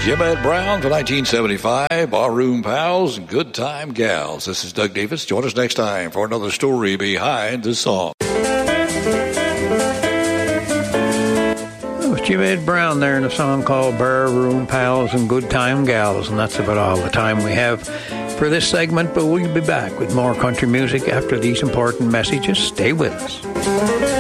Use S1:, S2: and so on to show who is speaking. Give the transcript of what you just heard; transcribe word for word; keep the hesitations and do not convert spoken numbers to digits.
S1: Jim Ed Brown for nineteen seventy-five, Barroom Pals, Good Time Gals. This is Doug Davis. Join us next time for another story behind the song.
S2: It was Jim Ed Brown there in a song called Barroom Pals and Good Time Gals, and that's about all the time we have for this segment, but we'll be back with more country music after these important messages. Stay with us.